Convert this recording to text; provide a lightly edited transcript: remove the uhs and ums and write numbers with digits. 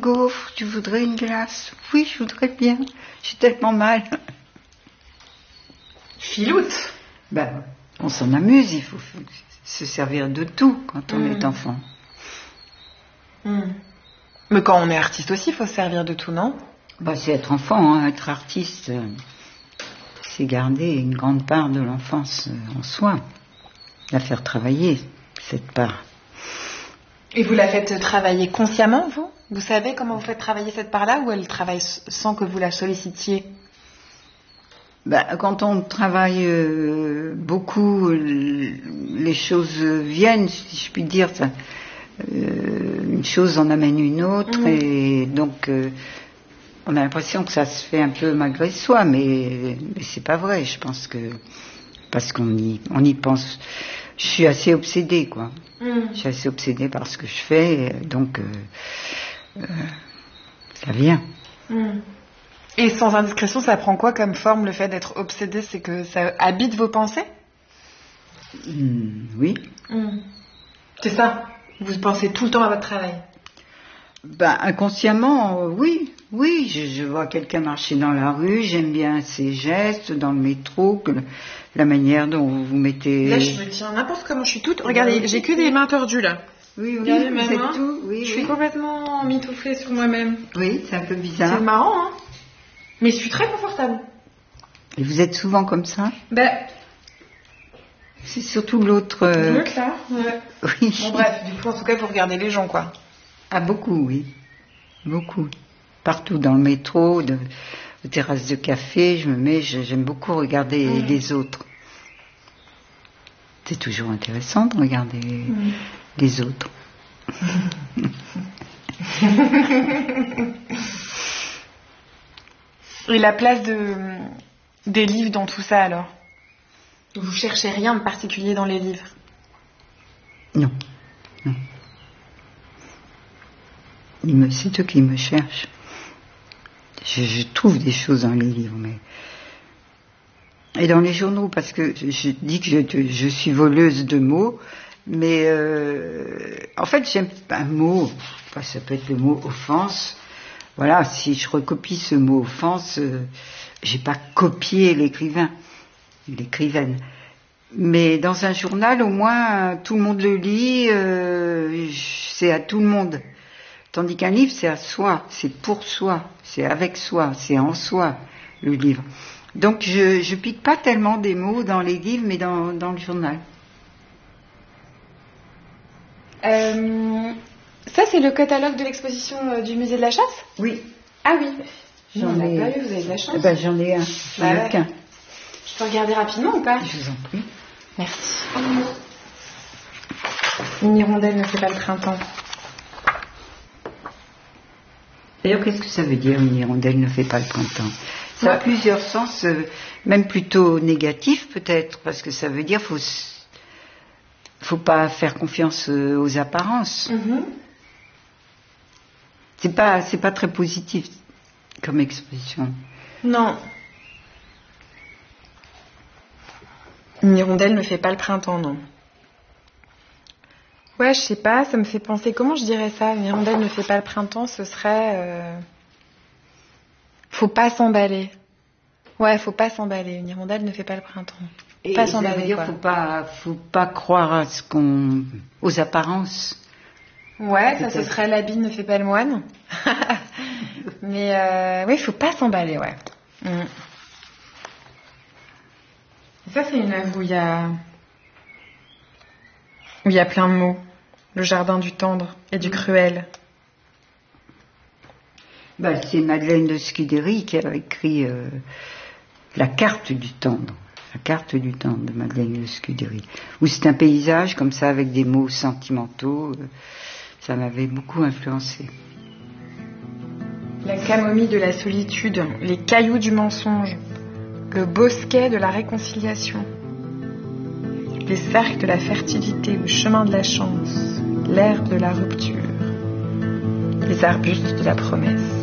gaufre, tu voudrais une glace? Oui, je voudrais bien. J'ai tellement mal. Filoute. Ben, on s'en amuse, il faut se servir de tout quand on est enfant. Mais quand on est artiste aussi, il faut se servir de tout, non? Ben, c'est être enfant, hein. Être artiste, c'est garder une grande part de l'enfance en soi. La faire travailler, cette part. Et vous la faites travailler consciemment, vous? Vous savez comment vous faites travailler cette part-là, ou elle travaille sans que vous la sollicitiez? Ben, quand on travaille beaucoup, les choses viennent, si je puis dire. Ça, une chose en amène une autre, et donc on a l'impression que ça se fait un peu malgré soi, mais c'est pas vrai. Je pense que parce qu'on y pense. Je suis assez obsédée, quoi. Je suis assez obsédée par ce que je fais, donc ça vient. Et sans indiscrétion, ça prend quoi comme forme, le fait d'être obsédée? C'est que ça habite vos pensées? Oui. C'est ça? Vous pensez tout le temps à votre travail? Ben, inconsciemment, oui. Oui, je vois quelqu'un marcher dans la rue, j'aime bien ses gestes, dans le métro, la manière dont vous mettez... Là, je me tiens n'importe comment, je suis toute... Regardez, j'ai que des mains tordues, là. Oui, regardez vous ma êtes main. tout, oui. Je suis complètement mitouflée sur moi-même. Oui, c'est un peu bizarre. C'est marrant, hein? Mais je suis très confortable. Et vous êtes souvent comme ça? Ben... C'est surtout l'autre... L'autre, là? Ouais. Oui. Bon, bref, du coup, en tout cas, vous regardez les gens, quoi. Ah, beaucoup, oui. Beaucoup. Partout, dans le métro, aux terrasses de café, j'aime beaucoup regarder les autres. C'est toujours intéressant de regarder les autres. Et la place des livres dans tout ça, alors? Vous cherchez rien de particulier dans les livres? Non. C'est eux qui me cherchent. Je trouve des choses dans les livres, mais... Et dans les journaux, parce que je dis que je suis voleuse de mots, mais en fait, j'aime un mot, ça peut être le mot offense. Voilà, si je recopie ce mot offense, j'ai pas copié l'écrivaine. Mais dans un journal, au moins, tout le monde le lit, c'est à tout le monde. Tandis qu'un livre, c'est à soi, c'est pour soi, c'est avec soi, c'est en soi, le livre. Donc je pique pas tellement des mots dans les livres, mais dans le journal. Ça, c'est le catalogue de l'exposition du musée de la Chasse? Oui. Ah oui. J'en ai pas eu, vous avez de la chance. Ben, j'en ai un. J'en ai qu'un. Je peux regarder rapidement ou pas? Je vous en prie. Merci. Une hirondelle ne fait pas le printemps. D'ailleurs, qu'est-ce que ça veut dire, une hirondelle ne fait pas le printemps? Ça a plusieurs sens, même plutôt négatifs peut-être, parce que ça veut dire faut pas faire confiance aux apparences. C'est pas très positif comme expression. Non. Une hirondelle ne fait pas le printemps, non. Ouais, je sais pas, ça me fait penser... Comment je dirais ça? Une hirondelle ne fait pas le printemps, ce serait... Faut pas s'emballer. Ouais, faut pas s'emballer. Une hirondelle ne fait pas le printemps. Et pas ça veut s'emballer, dire quoi. faut pas croire aux apparences. Ouais, peut-être. Ça ce serait l'habit ne fait pas le moine. Mais oui, faut pas s'emballer, ouais. Et ça, c'est une œuvre où il y a plein de mots. Le jardin du tendre et du cruel. Ben, c'est Madeleine de Scudéry qui a écrit La carte du tendre. La carte du tendre de Madeleine de Scudéry. Où c'est un paysage comme ça avec des mots sentimentaux. Ça m'avait beaucoup influencé. La camomille de la solitude, les cailloux du mensonge, le bosquet de la réconciliation, les cercles de la fertilité, le chemin de la chance, l'herbe de la rupture, les arbustes de la promesse.